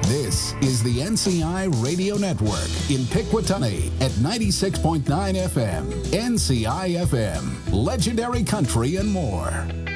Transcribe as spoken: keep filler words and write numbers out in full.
This is the N C I Radio Network in Piquatani at ninety-six point nine F M. N C I F M, legendary country and more.